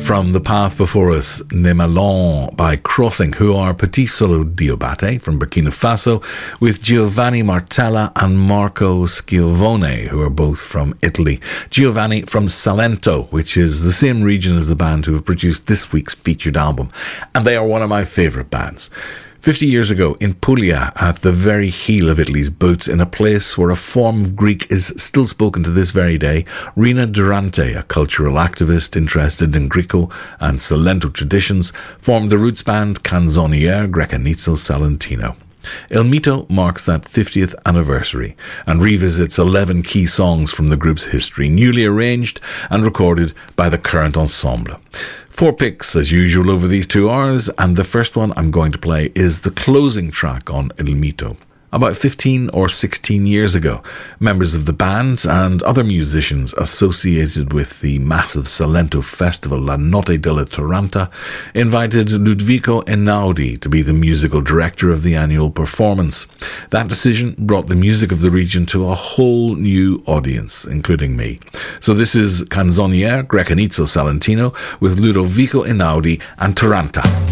from The Path Before Us, Nemalon by Crossing, who are Petit Solo Diabate from Burkina Faso, with Giovanni Martella and Marco Schiavone, who are both from Italy. Giovanni from Salento, which is the same region as the band who have produced this week's featured album, and they are one of my favourite bands. 50 years ago, in Puglia, at the very heel of Italy's boots, in a place where a form of Greek is still spoken to this very day, Rina Durante, a cultural activist interested in Greco and Salento traditions, formed the roots band Canzoniere Grecanizzo Salentino. Il Mito marks that 50th anniversary and revisits 11 key songs from the group's history, newly arranged and recorded by the current ensemble. 4 picks, as usual, over these 2 hours, and the first one I'm going to play is the closing track on Il Mito. About 15 or 16 years ago, members of the band and other musicians associated with the massive Salento festival La Notte della Taranta invited Ludovico Einaudi to be the musical director of the annual performance. That decision brought the music of the region to a whole new audience, including me. So this is Canzoniere Grecanizzo Salentino with Ludovico Einaudi and Taranta.